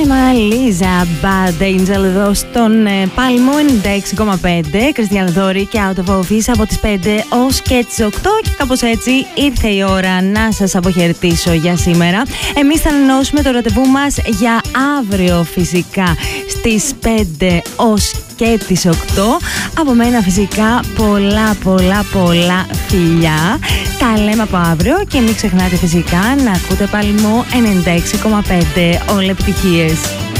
Άνιμα Λίζα, Bad Angel εδώ στον Πάλμο 96,5. Κριστιαν Δόρη και Out of Office από τις 5 ως και τις 8. Και κάπως έτσι ήρθε η ώρα να σας αποχαιρετήσω για σήμερα. Εμείς θα ανανεώσουμε το ραντεβού μας για αύριο φυσικά στις 5 ως και τις 8. Από μένα φυσικά πολλά φιλιά. Τα λέμε από αύριο και μην ξεχνάτε φυσικά να ακούτε Παλμό 96,5. Όλα επιτυχίες.